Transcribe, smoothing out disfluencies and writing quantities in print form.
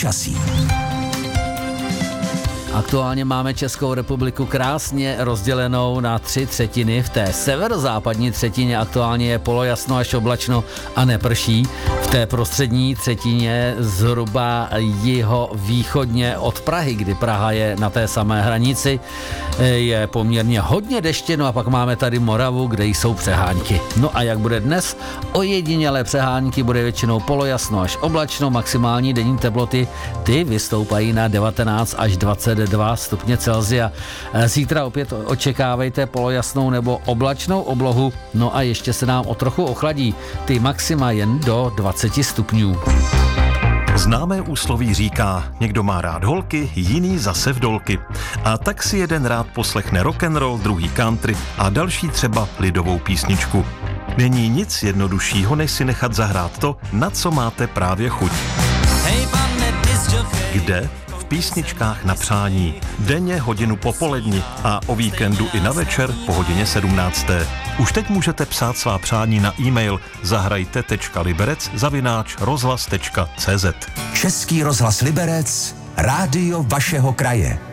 počasí. Aktuálně máme Českou republiku krásně rozdělenou na 3/3. V té severozápadní třetině aktuálně je polojasno až oblačno a neprší. V té prostřední třetině zhruba jihovýchodně od Prahy, kdy Praha je na té samé hranici, je poměrně hodně deštěno a pak máme tady Moravu, kde jsou přehánky. No a jak bude dnes? Ojedinělé přehánky, bude většinou polojasno až oblačno, maximální denní teploty ty vystoupají na 19 až 22 stupně Celsia. Zítra opět očekávejte polojasnou nebo oblačnou oblohu, no a ještě se nám o trochu ochladí. Ty maxima jen do 20 stupňů. Známé úsloví říká, někdo má rád holky, jiný zase vdolky. A tak si jeden rád poslechne rock'n'roll, druhý country a další třeba lidovou písničku. Není nic jednoduššího, než si nechat zahrát to, na co máte právě chuť. Kde? V písničkách na přání. Denně hodinu po poledni a o víkendu i na večer po hodině 17. Už teď můžete psát svá přání na e-mail zahrajte.liberec@rozhlas.cz. Český rozhlas Liberec, rádio vašeho kraje.